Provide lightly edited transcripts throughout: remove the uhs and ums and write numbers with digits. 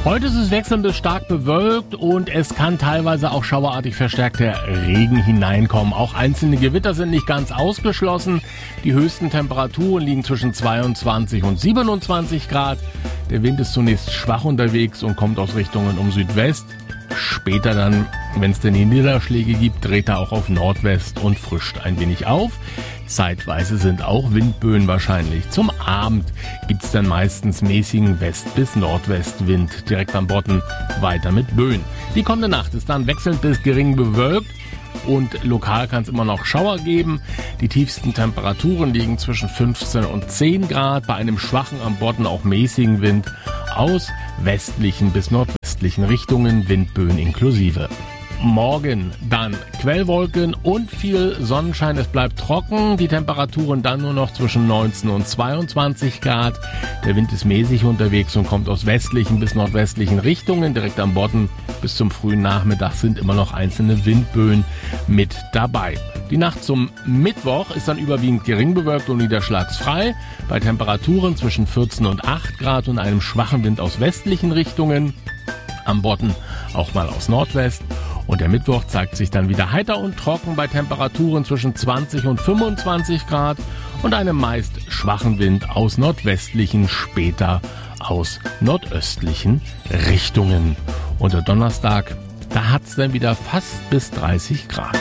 Heute ist es wechselnd bis stark bewölkt und es kann teilweise auch schauerartig verstärkter Regen hineinkommen. Auch einzelne Gewitter sind nicht ganz ausgeschlossen. Die höchsten Temperaturen liegen zwischen 22 und 27 Grad. Der Wind ist zunächst schwach unterwegs und kommt aus Richtungen um Südwest. Später dann, wenn es denn die Niederschläge gibt, dreht er auch auf Nordwest und frischt ein wenig auf. Zeitweise sind auch Windböen wahrscheinlich. Zum Abend gibt's dann meistens mäßigen West- bis Nordwestwind. Direkt am Bodden weiter mit Böen. Die kommende Nacht ist dann wechselnd bis gering bewölkt. Und lokal kann es immer noch Schauer geben. Die tiefsten Temperaturen liegen zwischen 15 und 10 Grad. Bei einem schwachen am Bodden auch mäßigen Wind aus westlichen bis nordwestlichen Richtungen, Windböen inklusive. Morgen dann Quellwolken und viel Sonnenschein. Es bleibt trocken. Die Temperaturen dann nur noch zwischen 19 und 22 Grad. Der Wind ist mäßig unterwegs und kommt aus westlichen bis nordwestlichen Richtungen. Direkt am Bodden bis zum frühen Nachmittag sind immer noch einzelne Windböen mit dabei. Die Nacht zum Mittwoch ist dann überwiegend gering bewölkt und niederschlagsfrei. Bei Temperaturen zwischen 14 und 8 Grad und einem schwachen Wind aus westlichen Richtungen. Am Bodden auch mal aus Nordwest. Und der Mittwoch zeigt sich dann wieder heiter und trocken bei Temperaturen zwischen 20 und 25 Grad und einem meist schwachen Wind aus nordwestlichen, später aus nordöstlichen Richtungen. Und der Donnerstag, da hat es dann wieder fast bis 30 Grad.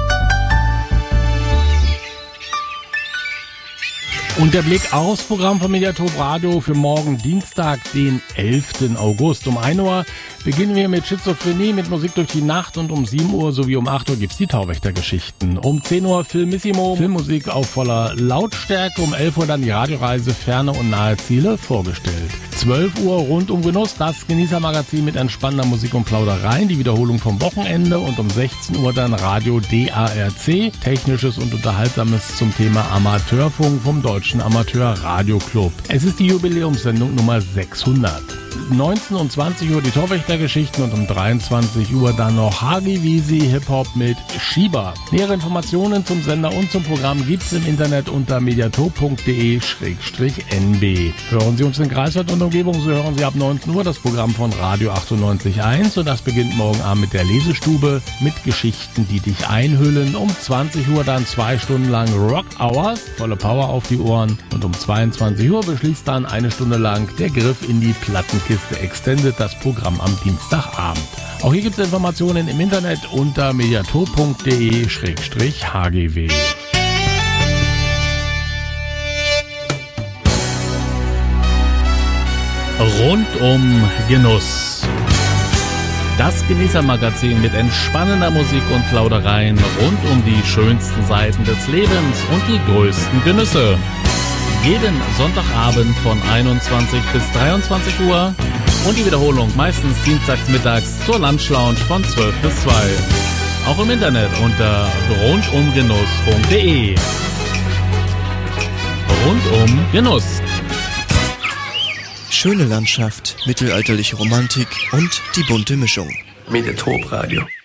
Und der Blick aufs Programm von Mediathek Radio für morgen Dienstag, den 11. August. Um 1 Uhr beginnen wir mit Schizophrenie, mit Musik durch die Nacht und um 7 Uhr sowie um 8 Uhr gibt's die Tauwächtergeschichten. Um 10 Uhr Filmissimo, Filmmusik auf voller Lautstärke. Um 11 Uhr dann die Radioreise Ferne und nahe Ziele vorgestellt. 12 Uhr rund um Genuss, das Genießermagazin mit entspannender Musik und Plaudereien, die Wiederholung vom Wochenende und um 16 Uhr dann Radio DARC, Technisches und Unterhaltsames zum Thema Amateurfunk vom Deutschen Amateur-Radio-Club. Es ist die Jubiläumssendung Nummer 600. 19 und 20 Uhr die Torwächtergeschichten und um 23 Uhr dann noch Hagi-Wisi Hip-Hop mit Shiba. Nähere Informationen zum Sender und zum Programm gibt's im Internet unter mediathek.de/nb. Hören Sie uns in Greifswald und Umgebung, so hören Sie ab 19 Uhr das Programm von Radio 98.1 und das beginnt morgen Abend mit der Lesestube mit Geschichten, die dich einhüllen. Um 20 Uhr dann 2 Stunden lang Rock Hours, volle Power auf die Ohren und um 22 Uhr beschließt dann 1 Stunde lang der Griff in die Plattenkiste Extended, das Programm am Dienstagabend. Auch hier gibt es Informationen im Internet unter mediathek.de/hgw. Rundum Genuss. Das Genießermagazin mit entspannender Musik und Plaudereien rund um die schönsten Seiten des Lebens und die größten Genüsse. Jeden Sonntagabend von 21 bis 23 Uhr und die Wiederholung meistens dienstags mittags zur Lunchlounge von 12 bis 2. Auch im Internet unter rundumgenuss.de. Rundum Genuss. Schöne Landschaft, mittelalterliche Romantik und die bunte Mischung. Mediathek Radio.